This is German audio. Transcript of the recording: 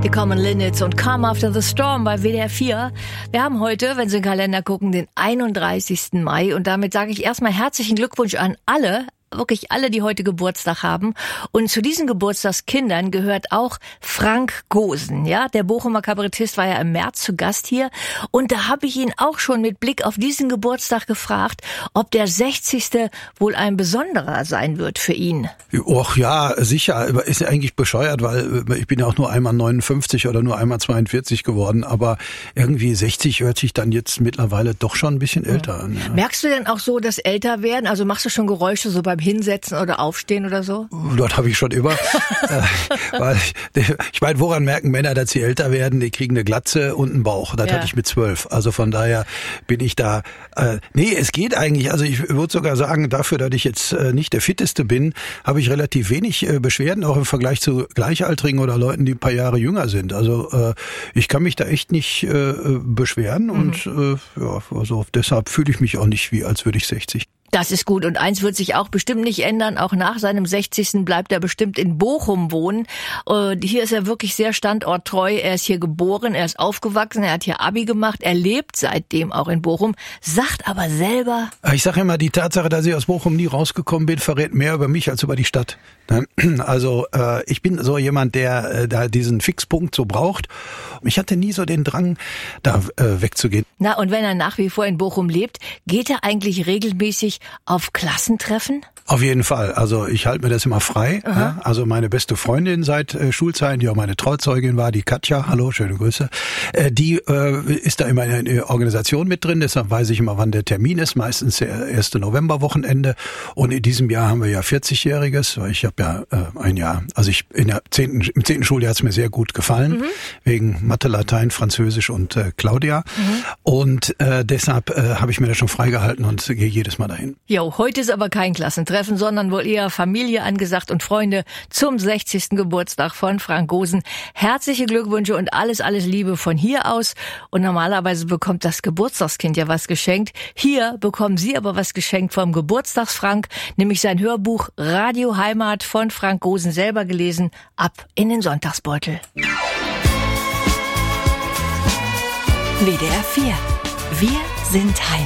Die Common Linnets und Calm After the Storm bei WDR 4. Wir haben heute, wenn Sie in den Kalender gucken, den 31. Mai. Und damit sage ich erstmal herzlichen Glückwunsch an alle, wirklich alle, die heute Geburtstag haben. Und zu diesen Geburtstagskindern gehört auch Frank Gosen. Ja, der Bochumer Kabarettist war ja im März zu Gast hier. Und da habe ich ihn auch schon mit Blick auf diesen Geburtstag gefragt, ob der 60. wohl ein besonderer sein wird für ihn. Och ja, sicher. Ist ja eigentlich bescheuert, weil ich bin ja auch nur einmal 59 oder nur einmal 42 geworden. Aber irgendwie 60 hört sich dann jetzt mittlerweile doch schon ein bisschen älter an. Ja. Merkst du denn auch so das Älterwerden? Also machst du schon Geräusche so beim Hinsetzen oder Aufstehen oder so? Dort habe ich schon immer. Weil ich meine, woran merken Männer, dass sie älter werden? Die kriegen eine Glatze und einen Bauch. Das hatte ich mit 12. Also von daher bin ich da. Nee, es geht eigentlich. Also ich würde sogar sagen, dafür, dass ich jetzt nicht der Fitteste bin, habe ich relativ wenig Beschwerden, auch im Vergleich zu Gleichaltrigen oder Leuten, die ein paar Jahre jünger sind. Also ich kann mich da echt nicht beschweren und also deshalb fühle ich mich auch nicht wie, als würde ich 60. Das ist gut. Und eins wird sich auch bestimmt nicht ändern. Auch nach seinem 60. bleibt er bestimmt in Bochum wohnen. Hier ist er wirklich sehr standorttreu. Er ist hier geboren, er ist aufgewachsen, er hat hier Abi gemacht. Er lebt seitdem auch in Bochum, sagt aber selber... Ich sage immer, die Tatsache, dass ich aus Bochum nie rausgekommen bin, verrät mehr über mich als über die Stadt. Also ich bin so jemand, der da diesen Fixpunkt so braucht. Ich hatte nie so den Drang, da wegzugehen. Na, und wenn er nach wie vor in Bochum lebt, geht er eigentlich regelmäßig auf Klassentreffen? Auf jeden Fall. Also ich halte mir das immer frei. Ja? Also meine beste Freundin seit Schulzeiten, die auch meine Trauzeugin war, die Katja, hallo, schöne Grüße, die ist da immer in der Organisation mit drin. Deshalb weiß ich immer, wann der Termin ist. Meistens der 1. Novemberwochenende. Und in diesem Jahr haben wir ja 40-Jähriges, weil ich habe ja ein Jahr, also im 10. Schuljahr hat es mir sehr gut gefallen, wegen Mathe, Latein, Französisch und Claudia. Und deshalb habe ich mir das schon freigehalten und gehe jedes Mal dahin. Jo, heute ist aber kein Klassentreffen, sondern wohl eher Familie angesagt und Freunde zum 60. Geburtstag von Frank Gosen. Herzliche Glückwünsche und alles Liebe von hier aus. Und normalerweise bekommt das Geburtstagskind ja was geschenkt. Hier bekommen Sie aber was geschenkt vom Geburtstagsfrank, nämlich sein Hörbuch Radio Heimat von Frank Gosen, selber gelesen, ab in den Sonntagsbeutel. WDR 4. Wir sind Heimat.